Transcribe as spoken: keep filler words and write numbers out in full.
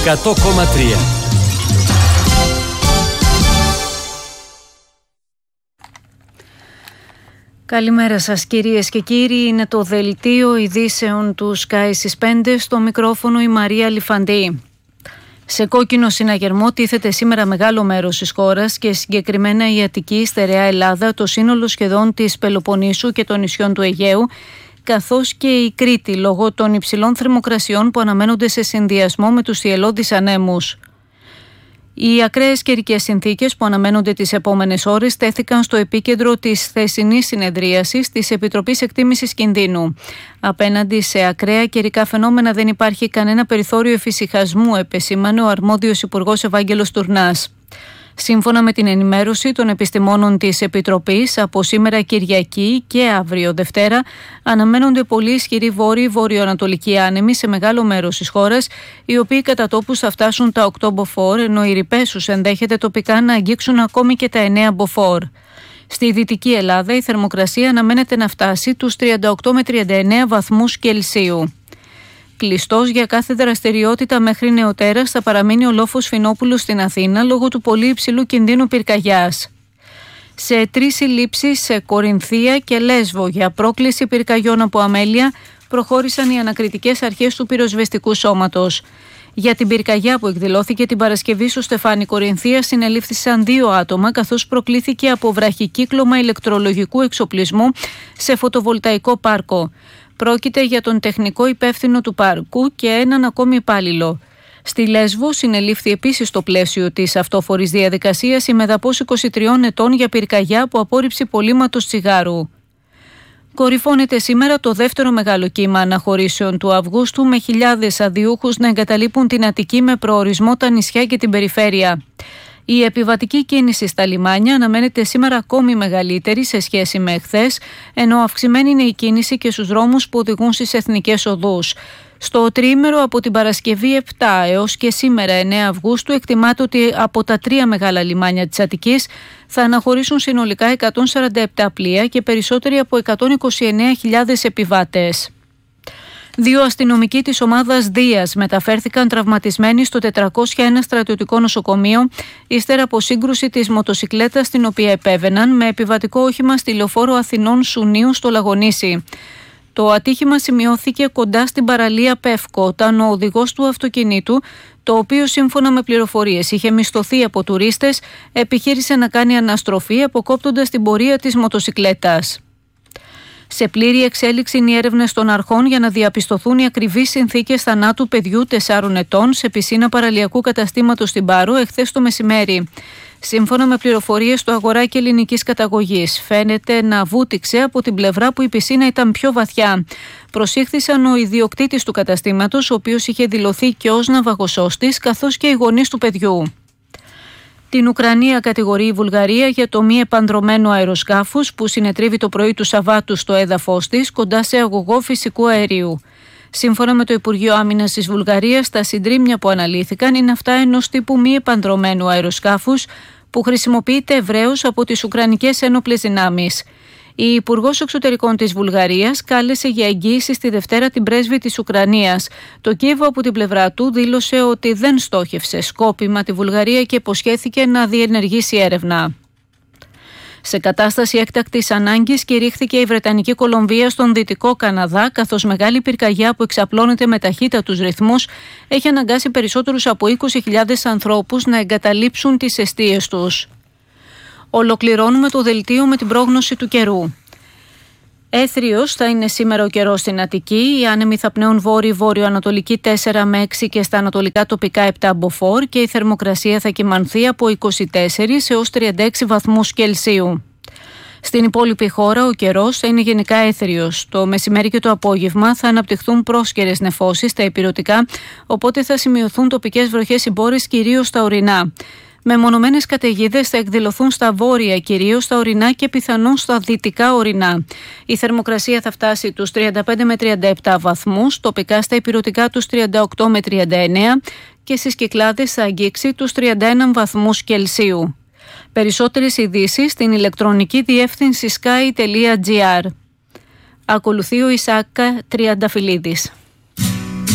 εκατό κόμμα τρία. Καλημέρα σας κυρίες και κύριοι, είναι το δελτίο ειδήσεων του Sky στις πέντε, στο μικρόφωνο η Μαρία Λιφαντή. Σε κόκκινο συναγερμό τίθεται σήμερα μεγάλο μέρος της χώρας και συγκεκριμένα η Αττική, η Στερεά Ελλάδα, το σύνολο σχεδόν της Πελοποννήσου και των νησιών του Αιγαίου, καθώς και η Κρήτη λόγω των υψηλών θερμοκρασιών που αναμένονται σε συνδυασμό με τους θυελλώδεις ανέμους. Οι ακραίες καιρικές συνθήκες που αναμένονται τις επόμενες ώρες τέθηκαν στο επίκεντρο της χθεσινής συνεδρίασης της Επιτροπής Εκτίμησης Κινδύνου. Απέναντι σε ακραία καιρικά φαινόμενα δεν υπάρχει κανένα περιθώριο εφησυχασμού, επεσήμανε ο αρμόδιος Υπουργός Ευάγγελος Τουρνάς. Σύμφωνα με την ενημέρωση των επιστημόνων της Επιτροπής, από σήμερα Κυριακή και αύριο Δευτέρα αναμένονται πολύ ισχυροί βόρειο-βορειοανατολικοί άνεμοι σε μεγάλο μέρος της χώρας, οι οποίοι κατά τόπους θα φτάσουν τα οκτώ μποφόρ, ενώ οι ρηπέσους ενδέχεται τοπικά να αγγίξουν ακόμη και τα εννέα μποφόρ. Στη Δυτική Ελλάδα η θερμοκρασία αναμένεται να φτάσει τους τριάντα οκτώ με τριάντα εννέα βαθμούς Κελσίου. Κλειστός για κάθε δραστηριότητα μέχρι νεοτέρας θα παραμείνει ο λόφος Φινόπουλου στην Αθήνα λόγω του πολύ υψηλού κινδύνου πυρκαγιάς. Σε τρεις συλλήψεις σε Κορινθία και Λέσβο για πρόκληση πυρκαγιών από αμέλεια προχώρησαν οι ανακριτικές αρχές του πυροσβεστικού σώματος. Για την πυρκαγιά που εκδηλώθηκε την Παρασκευή στο Στεφάνι Κορινθία συνελήφθησαν δύο άτομα, καθώς προκλήθηκε από βραχικύκλωμα ηλεκτρολογικού εξοπλισμού σε φωτοβολταϊκό πάρκο. Πρόκειται για τον τεχνικό υπεύθυνο του πάρκου και έναν ακόμη υπάλληλο. Στη Λέσβο συνελήφθη επίσης στο πλαίσιο της αυτόφορης διαδικασίας η μεδαπός είκοσι τριών ετών για πυρκαγιά από απόρριψη πωλήματος τσιγάρου. Κορυφώνεται σήμερα το δεύτερο μεγάλο κύμα αναχωρήσεων του Αυγούστου, με χιλιάδες αδειούχους να εγκαταλείπουν την Αττική με προορισμό τα νησιά και την περιφέρεια. Η επιβατική κίνηση στα λιμάνια αναμένεται σήμερα ακόμη μεγαλύτερη σε σχέση με εχθές, ενώ αυξημένη είναι η κίνηση και στους δρόμους που οδηγούν στις εθνικές οδούς. Στο τριήμερο από την Παρασκευή επτά έως και σήμερα εννέα Αυγούστου εκτιμάται ότι από τα τρία μεγάλα λιμάνια της Αττικής θα αναχωρήσουν συνολικά εκατόν σαράντα επτά πλοία και περισσότεροι από εκατόν είκοσι εννέα χιλιάδες επιβάτες. Δύο αστυνομικοί της ομάδας Δίας μεταφέρθηκαν τραυματισμένοι στο τετρακόσια ένα στρατιωτικό νοσοκομείο ύστερα από σύγκρουση της μοτοσικλέτας στην οποία επέβαιναν με επιβατικό όχημα στη λεωφόρο Αθηνών Σουνίου στο Λαγονήσι. Το ατύχημα σημειώθηκε κοντά στην παραλία Πεύκο όταν ο οδηγός του αυτοκινήτου, το οποίο σύμφωνα με πληροφορίες είχε μισθωθεί από τουρίστες, επιχείρησε να κάνει αναστροφή αποκόπτοντας την πορεία της μοτοσικλέτας. Σε πλήρη εξέλιξη είναι οι έρευνες των αρχών για να διαπιστωθούν οι ακριβείς συνθήκες θανάτου παιδιού τεσσάρων ετών σε πισίνα παραλιακού καταστήματος στην Πάρο εχθές το μεσημέρι. Σύμφωνα με πληροφορίες του αγοράκι ελληνικής καταγωγής, φαίνεται να βούτυξε από την πλευρά που η πισίνα ήταν πιο βαθιά. Προσήχθησαν ο ιδιοκτήτης του καταστήματος, ο οποίος είχε δηλωθεί και ως ναυαγοσώστης, καθώς και οι γονείς του παιδιού. Την Ουκρανία κατηγορεί η Βουλγαρία για το μη επανδρωμένο αεροσκάφος που συνετρίβει το πρωί του Σαββάτου στο έδαφος της κοντά σε αγωγό φυσικού αερίου. Σύμφωνα με το Υπουργείο Άμυνας της Βουλγαρίας, τα συντρίμμια που αναλύθηκαν είναι αυτά ενός τύπου μη επανδρωμένου αεροσκάφους που χρησιμοποιείται ευρέως από τις Ουκρανικές ένοπλες δυνάμεις. Η Υπουργός Εξωτερικών της Βουλγαρίας κάλεσε για εγγύηση στη Δευτέρα την πρέσβη της Ουκρανίας. Το Κίεβο από την πλευρά του δήλωσε ότι δεν στόχευσε σκόπιμα τη Βουλγαρία και υποσχέθηκε να διενεργήσει έρευνα. Σε κατάσταση έκτακτης ανάγκης κηρύχθηκε η Βρετανική Κολομβία στον Δυτικό Καναδά, καθώς μεγάλη πυρκαγιά που εξαπλώνεται με ταχύτατους ρυθμούς έχει αναγκάσει περισσότερους από είκοσι χιλιάδες ανθρώπους να εγκαταλείψουν τις εστίες τους. Ολοκληρώνουμε το δελτίο με την πρόγνωση του καιρού. Έθριος θα είναι σήμερα ο καιρός στην Αττική. Οι άνεμοι θα πνέουν βόρειο-βόρειο-ανατολική τέσσερα με έξι και στα ανατολικά τοπικά επτά μποφόρ και η θερμοκρασία θα κυμανθεί από είκοσι τέσσερα έως τριάντα έξι βαθμούς Κελσίου. Στην υπόλοιπη χώρα ο καιρός θα είναι γενικά έθριος. Το μεσημέρι και το απόγευμα θα αναπτυχθούν πρόσκαιρες νεφώσεις στα ηπειρωτικά, οπότε θα σημειωθούν τοπικές βροχές συμπόρες κυρίως στα ορεινά. Μεμονωμένες καταιγίδες θα εκδηλωθούν στα βόρεια, κυρίως στα ορεινά και πιθανόν στα δυτικά ορεινά. Η θερμοκρασία θα φτάσει τους τριάντα πέντε με τριάντα επτά βαθμούς, τοπικά στα ηπειρωτικά τους τριάντα οκτώ με τριάντα εννέα και στις Κυκλάδες θα αγγίξει τους τριάντα ένα βαθμούς Κελσίου. Περισσότερες ειδήσεις στην ηλεκτρονική διεύθυνση sky τελεία gr. Ακολουθεί ο Ισάκα Τριανταφυλλίδης.